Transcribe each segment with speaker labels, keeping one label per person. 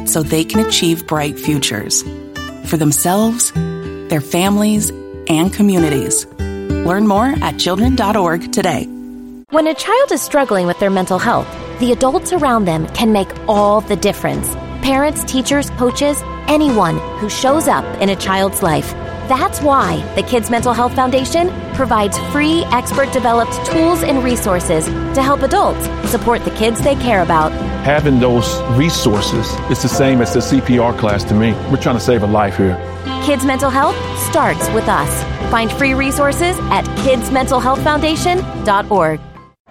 Speaker 1: so they can achieve bright futures for themselves, their families, and communities. Learn more at children.org today.
Speaker 2: When a child is struggling with their mental health, the adults around them can make all the difference. Parents, teachers, coaches, anyone who shows up in a child's life. That's why the Kids Mental Health Foundation provides free, expert-developed tools and resources to help adults support the kids they care about.
Speaker 3: Having those resources is the same as the CPR class to me. We're trying to save a life here.
Speaker 2: Kids Mental Health starts with us. Find free resources at kidsmentalhealthfoundation.org.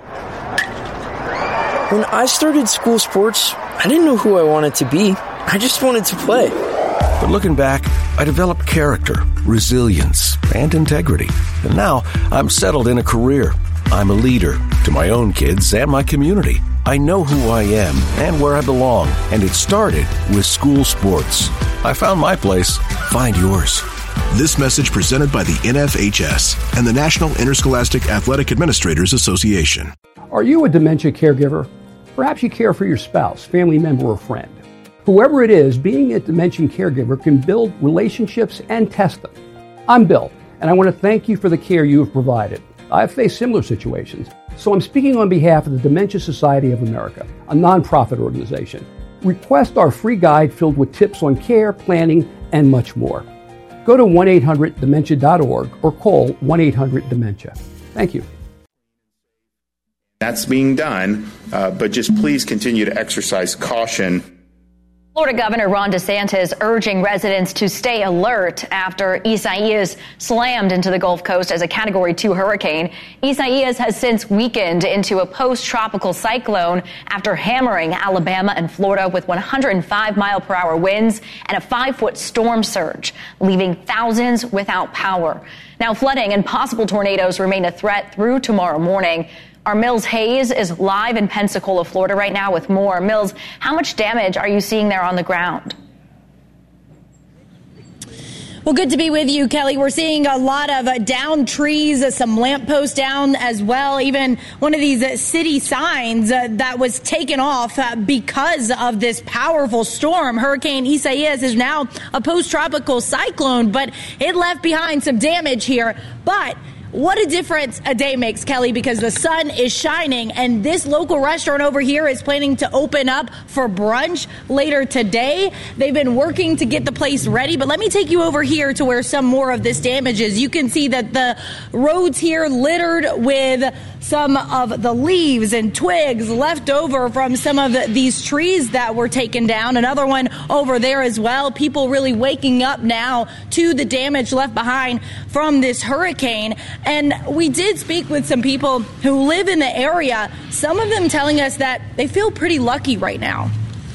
Speaker 4: When I started school sports, I didn't know who I wanted to be. I just wanted to play.
Speaker 5: But looking back, I developed character, resilience, and integrity. And now I'm settled in a career. I'm a leader to my own kids and my community. I know who I am and where I belong, and it started with school sports. I found my place. Find yours.
Speaker 6: This message presented by the NFHS and the National Interscholastic Athletic Administrators Association.
Speaker 7: Are you a dementia caregiver? Perhaps you care for your spouse, family member, or friend. Whoever it is, being a dementia caregiver can build relationships and test them. I'm Bill, and I want to thank you for the care you have provided. I've faced similar situations, so I'm speaking on behalf of the Dementia Society of America, a nonprofit organization. Request our free guide filled with tips on care, planning, and much more. Go to 1-800-DEMENTIA.org or call 1-800-DEMENTIA. Thank you.
Speaker 8: That's being done, but just please continue to exercise caution.
Speaker 9: Florida Governor Ron DeSantis urging residents to stay alert after Isaias slammed into the Gulf Coast as a Category 2 hurricane. Isaias has since weakened into a post-tropical cyclone after hammering Alabama and Florida with 105-mile-per-hour winds and a 5-foot storm surge, leaving thousands without power. Now, flooding and possible tornadoes remain a threat through tomorrow morning. Our Mills Hayes is live in Pensacola, Florida right now with more. Mills, how much damage are you seeing there on the ground?
Speaker 10: Well, good to be with you, Kelly. We're seeing a lot of downed trees, some lampposts down as well. Even one of these city signs that was taken off because of this powerful storm. Hurricane Isaias is now a post-tropical cyclone, but it left behind some damage here. But what a difference a day makes, Kelly, because the sun is shining, and this local restaurant over here is planning to open up for brunch later today. They've been working to get the place ready, but let me take you over here to where some more of this damage is. You can see that the roads here littered with some of the leaves and twigs left over from some of these trees that were taken down. Another one over there as well. People really waking up now to the damage left behind from this hurricane. And we did speak with some people who live in the area, some of them telling us that they feel pretty lucky right now.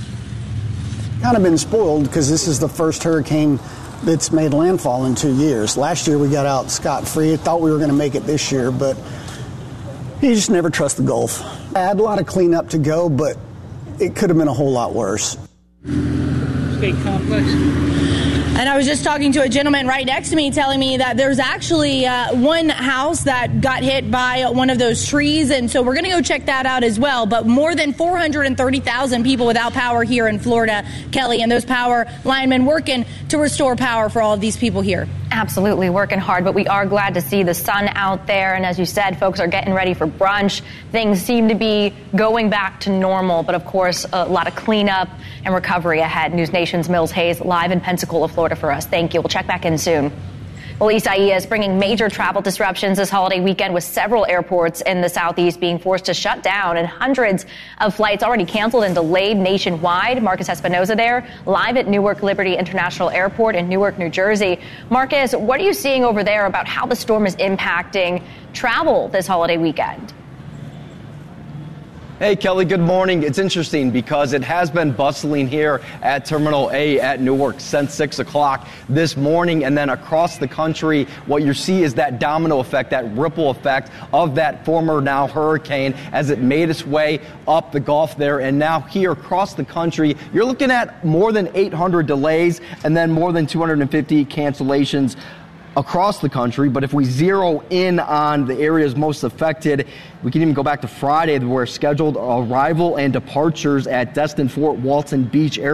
Speaker 11: Kind of been spoiled because this is the first hurricane that's made landfall in 2 years. Last year we got out scot-free. Thought we were going to make it this year, but you just never trust the Gulf. I had a lot of cleanup to go, but it could have been a whole lot worse.
Speaker 12: State complex.
Speaker 10: And I was just talking to a gentleman right next to me telling me that there's actually one house that got hit by one of those trees. And so we're going to go check that out as well. But more than 430,000 people without power here in Florida, Kelly, and those power linemen working to restore power for all of these people here.
Speaker 9: Absolutely working hard, but we are glad to see the sun out there. And as you said, folks are getting ready for brunch. Things seem to be going back to normal, but of course, a lot of cleanup and recovery ahead. News Nation's Mills Hayes live in Pensacola, Florida for us. Thank you. We'll check back in soon. Well, Isaias bringing major travel disruptions this holiday weekend with several airports in the southeast being forced to shut down and hundreds of flights already canceled and delayed nationwide. Marcus Espinoza there live at Newark Liberty International Airport in Newark, New Jersey. Marcus, what are you seeing over there about how the storm is impacting travel this holiday weekend?
Speaker 13: Hey, Kelly, good morning. It's interesting because it has been bustling here at Terminal A at Newark since 6 o'clock this morning. And then across the country, what you see is that domino effect, that ripple effect of that former now hurricane as it made its way up the Gulf there. And now here across the country, you're looking at more than 800 delays and then more than 250 cancellations across the country. But if we zero in on the areas most affected, we can even go back to Friday where scheduled arrival and departures at Destin Fort Walton Beach Airport